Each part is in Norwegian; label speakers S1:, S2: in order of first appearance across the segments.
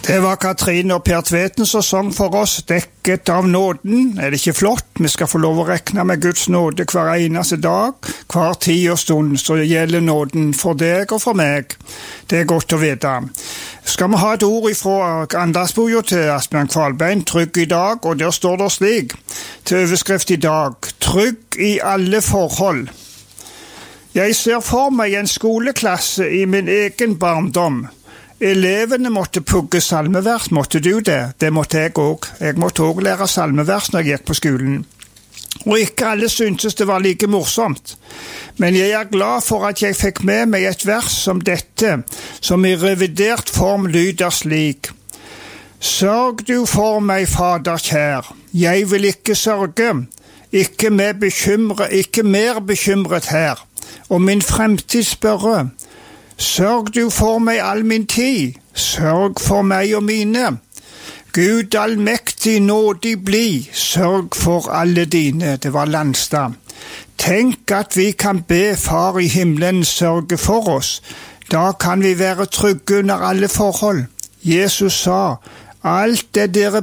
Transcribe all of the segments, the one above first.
S1: Det var Katrine og Per Tveten som sang for oss, dekket av nåden. Er det ikke flott? Vi skal få lov å regne med Guds nåde hver eneste dag, hver tid og stund, så det gjelder nåden for deg og for meg. Det er godt å vite. Skal vi ha et ord fra Andasbojo til Asbjørn Kvalbein, trygg i dag, og der står det slik, til overskrift i dag, trygg i alle forhold. Jeg ser for meg en skoleklasse i min egen barndom. Elevene måtte pugge salmevers, måtte du det? Det måtte jeg også. Jeg måtte også lære salmevers når jeg gikk på skolen. Og ikke alle syntes det var like morsomt. Men jeg er glad for at jeg fikk med meg et vers som dette, som i revidert form lyder slik. Sørg du for meg, Fader kjær, jeg vil ikke sørge, ikke mer bekymret her, og min fremtid spørre. Sørg du for meg all min tid, sørg for meg og mine. Gud allmektig nådig bli, sørg for alle dine. Det var Landstad. Tenk at vi kan be Far i himmelen sørge for oss. Da kan vi være trygge under alle forhold. Jesus sa, alt det dere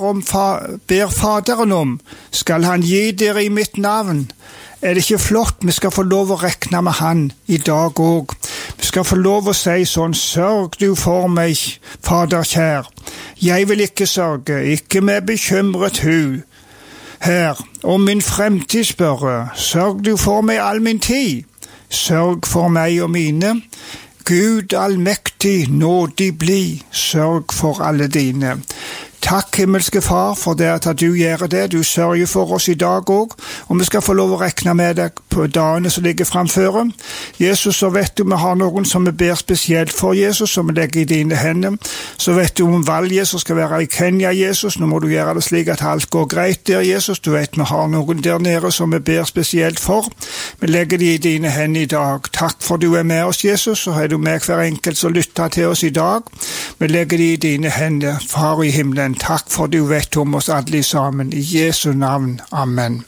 S1: ber Faderen om, skal han gi dere i mitt navn. Er det ikke flott? Vi skal få lov å rekne med han i dag også. Vi skal få lov å si sånn, sørg du for meg, Fader kjær. Jeg vil ikke sørge, ikke med bekymret hu. Her, om min fremtid spørre, sørg du for meg all min tid. Sørg for meg og mine. Gud allmektig, nådig bli, sørg for alle dine. Takk, himmelske Far, for det at du gjør det. Du sørger for oss i dag også, og vi skal få lov å rekne med deg på dagene som ligger framføre. Jesus, så vet du, vi har noen som vi ber spesielt for Jesus, som vi legger i dine hender. Så vet du om valget som skal være i Kenya, Jesus. Nå må du gjøre det slik at alt går greit der, Jesus. Du vet, vi har noen der nede som vi ber spesielt for. Vi legger de i dine hender i dag. Takk for du er med oss, Jesus, og er du med hver enkelt som lytter til oss i dag. Vi legger de i dine hender, Far i himmelen. Takk for du vet om oss alle sammen. I Jesu navn. Amen.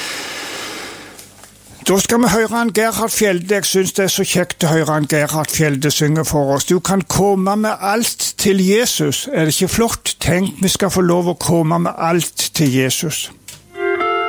S1: Da skal vi høre en Gerhard Fjelde. Jeg synes det er så kjekt å høre en Gerhard Fjelde synge for oss. Du kan komme med alt til Jesus. Er det ikke flott? Tenk, vi skal få lov å komme med alt til Jesus.